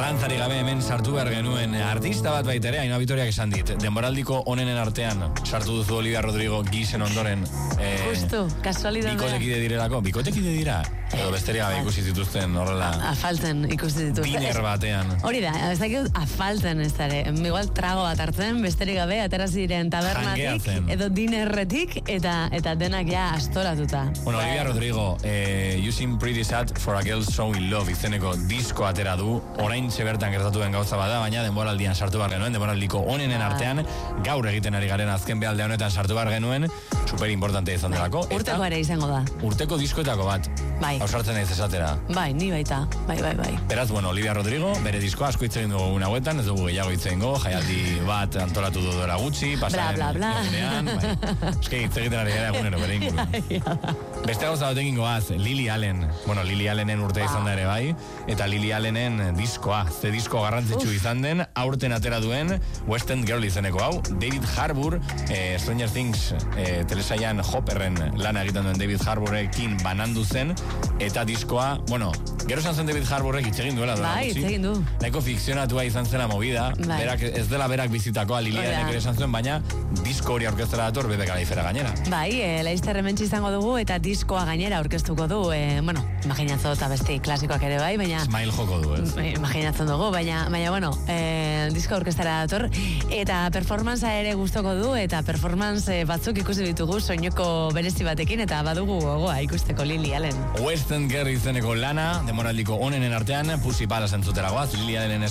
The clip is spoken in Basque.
Zalantzari gabe hemen sartu behar genuen artista bat baitere, Ainhoa Vitoriak esan dit. Denboraldiko onenen artean sartu duzu Olivia Rodrigo gisen ondoren. Justo, kasualidadea. Bikotekide direlako, bikotekide dira? Edo besteria gabe ikusi zituzten horrela. Afalten ikusi zituzten. Diner batean. Hori da, ez dakit afalten ez dara. Igual trago bat hartzen, besterik gabe, atera ziren tabernatik, edo dinerretik, eta denak ja astoratuta. Bueno, Olivia Rodrigo, You Seem Pretty Sad for a Girl So In Love izeneko disko atera du, orain bertan gertatu den gauza bada, baina denboraldian sartu behar genuen, denboraldiko onenen artean, gaur egiten ari garen azken behalde honetan sartu behar genuen, super importante izan delako. Urteko ere izango da. Urteko diskoetako bat. Bai. Ausartzen ez esatera. Bai, ni baita. Bai. Beraz, bueno, Olivia Rodrigo, bere diskoa asko hitz egin dugu hauetan, ez dugu gehiago hitz egingo, jaialdi bat antolatu du dora gutxi, pasaren egunean, eske hitz egiten ari gara egunero, bere ingurun. Beste gauza bat egin goaz, Lily Allen. Bueno, Lily Allenen urte izan da ere bai, eta Lily Allenen diskoa, ze disko garrantzitsu izan den, aurten atera duen West End Girl izeneko hau, David Harbour, Stranger Things telesailan Hopperren lana egiten duen David Harbourekin banandu zen, eta diskoa, bueno, gero esan zen David Harbourek hitz egin duela. Bai, hitz egin du. Nahiko fikzionatua izan zela movida, berak, ez dela berak bizitakoa Lily Allenek ere esan zuen, baina disko hori aurkeztera dator Bebe Galifera gainera. Bai, laizter hementsi izango dugu, eta diskoa gainera aurkeztuko du, bueno, imaginatzen eta beste klasikoak ere bai, baina... Smile joko du, ez? Imaginatzen dugu, baina bueno, disko aurkeztera dator, eta performanza ere gustoko du, eta performance batzuk ikusi ditugu soinuko berezi batekin, eta badugu gogoa ikusteko Lily Allen. West End Girl izeneko lana, demoraldiko onenen artean, Pussy Palace entzutera goaz, Lily Allenen